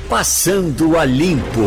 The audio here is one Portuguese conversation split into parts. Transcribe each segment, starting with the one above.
Passando a Limpo.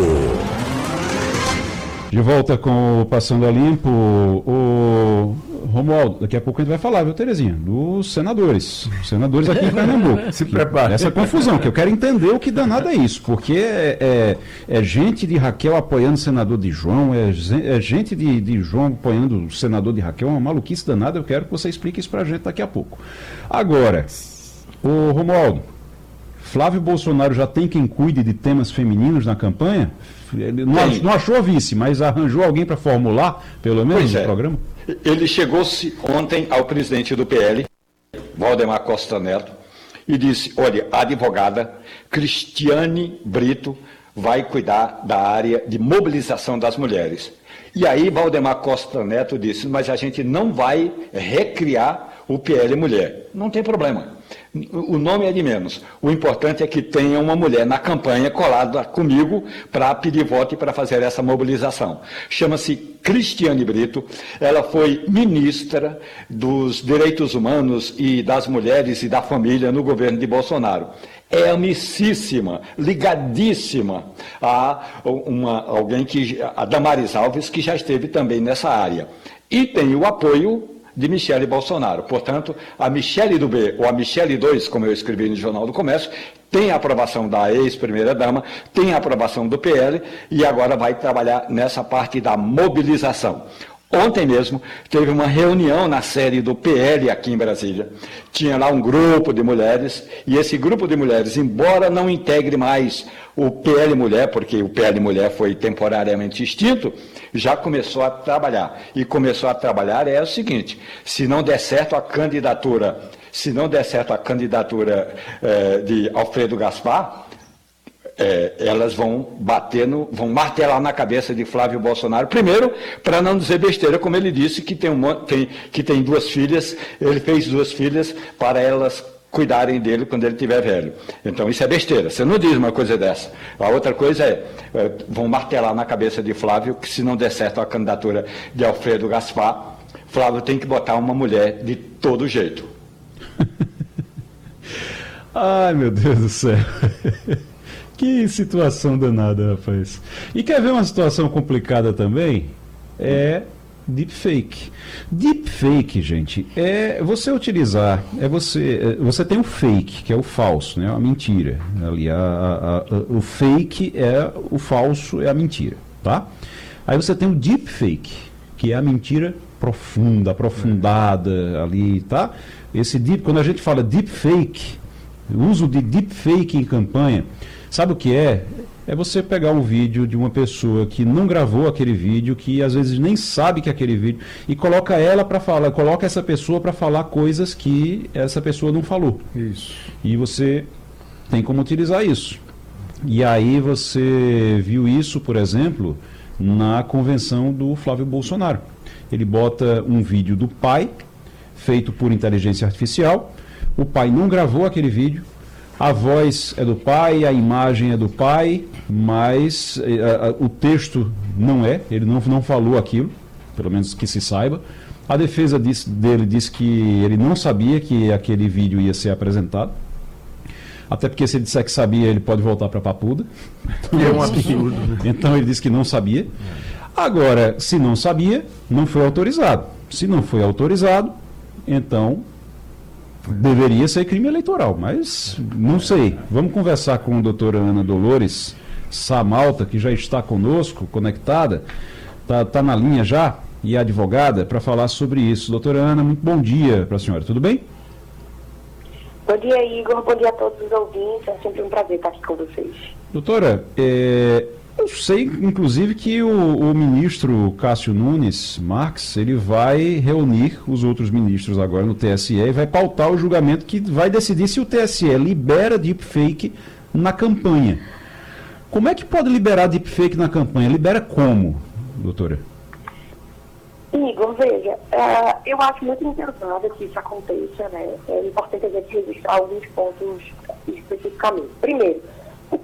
De volta com o Passando a Limpo, o Romualdo, daqui a pouco a gente vai falar, viu, Terezinha? Dos senadores aqui em Pernambuco. Se prepare. Essa confusão, que eu quero entender o que danado é isso, porque é gente de Raquel apoiando o senador de João, é gente de João apoiando o senador de Raquel, uma maluquice danada, eu quero que você explique isso pra gente daqui a pouco. Agora, o Romualdo, Flávio Bolsonaro já tem quem cuide de temas femininos na campanha? Ele não achou vice, mas arranjou alguém para formular, pelo menos, o programa? Ele chegou-se ontem ao presidente do PL, Valdemar Costa Neto, e disse: olha, a advogada Cristiane Brito vai cuidar da área de mobilização das mulheres. E aí Valdemar Costa Neto disse: mas a gente não vai recriar o PL Mulher. Não tem problema. O nome é de menos. O importante é que tenha uma mulher na campanha colada comigo para pedir voto e para fazer essa mobilização. Chama-se Cristiane Brito. Ela foi ministra dos Direitos Humanos e das Mulheres e da Família no governo de Bolsonaro. É amicíssima, ligadíssima a alguém a Damares Alves, que já esteve também nessa área. E tem o apoio de Michele Bolsonaro. Portanto, a Michele do B, ou a Michele 2, como eu escrevi no Jornal do Comércio, tem a aprovação da ex-primeira-dama, tem a aprovação do PL e agora vai trabalhar nessa parte da mobilização. Ontem mesmo teve uma reunião na sede do PL aqui em Brasília. Tinha lá um grupo de mulheres, e esse grupo de mulheres, embora não integre mais o PL Mulher, porque o PL Mulher foi temporariamente extinto, já começou a trabalhar. E começou a trabalhar o seguinte: se não der certo a candidatura de Alfredo Gaspar, elas vão martelar na cabeça de Flávio Bolsonaro, primeiro, para não dizer besteira, como ele disse, que tem duas filhas, ele fez duas filhas para elas cuidarem dele quando ele estiver velho. Então isso é besteira, você não diz uma coisa dessa. A outra coisa vão martelar na cabeça de Flávio que se não der certo a candidatura de Alfredo Gaspar, Flávio tem que botar uma mulher de todo jeito. Ai, meu Deus do céu. Que situação danada, rapaz. E quer ver uma situação complicada também? É deepfake. Deepfake, gente, você utilizar, você tem o fake, que é o falso, né? A mentira. Ali, o fake é o falso, é a mentira, tá? Aí você tem o deepfake, que é a mentira profunda, aprofundada ali, tá? Quando a gente fala deepfake, o uso de deepfake em campanha, sabe o que é? É você pegar um vídeo de uma pessoa que não gravou aquele vídeo, que às vezes nem sabe que é aquele vídeo, e coloca essa pessoa para falar coisas que essa pessoa não falou. Isso. E você tem como utilizar isso. E aí você viu isso, por exemplo, na convenção do Flávio Bolsonaro. Ele bota um vídeo do pai, feito por inteligência artificial. O pai não gravou aquele vídeo. A voz é do pai, a imagem é do pai, mas o texto não é, ele não falou aquilo, pelo menos que se saiba. A defesa dele disse que ele não sabia que aquele vídeo ia ser apresentado, até porque se ele disser que sabia, ele pode voltar para a papuda. É um absurdo. Então ele disse que não sabia. Agora, se não sabia, não foi autorizado. Se não foi autorizado, então deveria ser crime eleitoral, mas não sei. Vamos conversar com a doutora Ana Dolores Samalta, que já está conosco, conectada, está na linha já, e é advogada, para falar sobre isso. Doutora Ana, muito bom dia para a senhora, tudo bem? Bom dia, Igor, bom dia a todos os ouvintes, é sempre um prazer estar aqui com vocês. Doutora, eu sei, inclusive, que o ministro Cássio Nunes Marques, ele vai reunir os outros ministros agora no TSE e vai pautar o julgamento que vai decidir se o TSE libera deepfake na campanha. Como é que pode liberar deepfake na campanha? Libera como, doutora? Igor, veja, eu acho muito impensável que isso aconteça, né? É importante a gente registrar alguns pontos especificamente. Primeiro,